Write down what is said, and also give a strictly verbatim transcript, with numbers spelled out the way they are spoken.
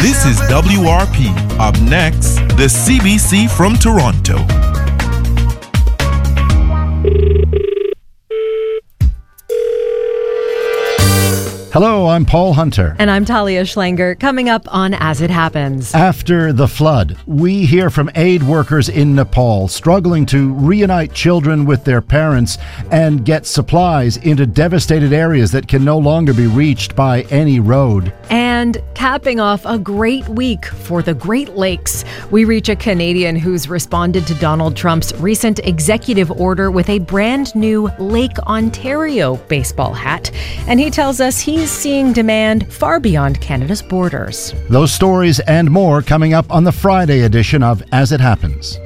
This is W R P. Up next, the C B C from Toronto. Hello, I'm Paul Hunter. And I'm Talia Schlanger. Coming up on As It Happens. After the flood, we hear from aid workers in Nepal struggling to reunite children with their parents and get supplies into devastated areas that can no longer be reached by any road. And capping off a great week for the Great Lakes, we reach a Canadian who's responded to Donald Trump's recent executive order with a brand new Lake Ontario baseball hat. And he tells us he's seeing demand far beyond Canada's borders. Those stories and more coming up on the Friday edition of As It Happens.